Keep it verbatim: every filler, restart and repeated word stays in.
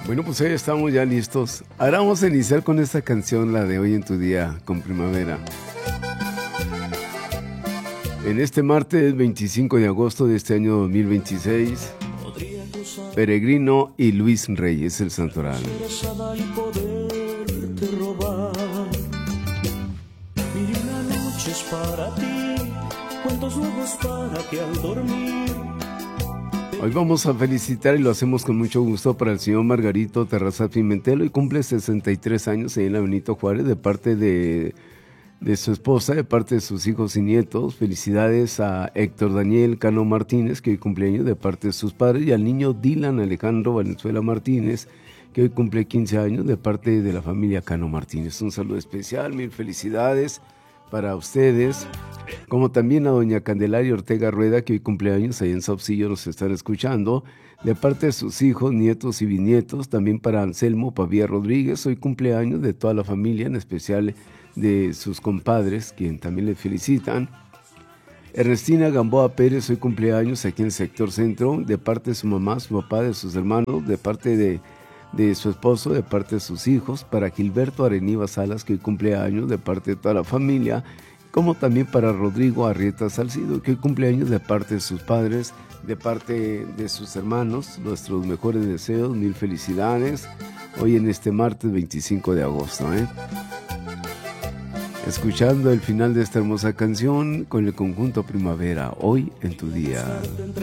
Bueno, pues hoy estamos ya listos. Ahora vamos a iniciar con esta canción, la de Hoy en tu Día, con Primavera. En este martes veinticinco de agosto de este año dos mil veintiséis, Peregrino y Luis Reyes, el santoral. Mil una noches para ti, cuentos nuevos para que al dormir. Hoy vamos a felicitar y lo hacemos con mucho gusto para el señor Margarito Terrazas Pimentel. Hoy cumple sesenta y tres años en la Benito Juárez, de parte de, de su esposa, de parte de sus hijos y nietos. Felicidades a Héctor Daniel Cano Martínez, que hoy cumpleaños, de parte de sus padres, y al niño Dylan Alejandro Valenzuela Martínez, que hoy cumple quince años, de parte de la familia Cano Martínez. Un saludo especial, mil felicidades para ustedes, como también a doña Candelaria Ortega Rueda, que hoy cumpleaños, ahí en Saucillo nos están escuchando, de parte de sus hijos, nietos y bisnietos. También para Anselmo Pavía Rodríguez, hoy cumpleaños, de toda la familia, en especial de sus compadres, quien también le felicitan. Ernestina Gamboa Pérez, hoy cumpleaños aquí en el sector centro, de parte de su mamá, su papá, de sus hermanos, de parte de de su esposo, de parte de sus hijos. Para Gilberto Areníbal Salas, que hoy cumple años, de parte de toda la familia, como también para Rodrigo Arrieta Salcido, que hoy cumple años, de parte de sus padres, de parte de sus hermanos. Nuestros mejores deseos, mil felicidades, hoy en este martes veinticinco de agosto, ¿eh? Escuchando el final de esta hermosa canción con el conjunto Primavera, Hoy en tu Día.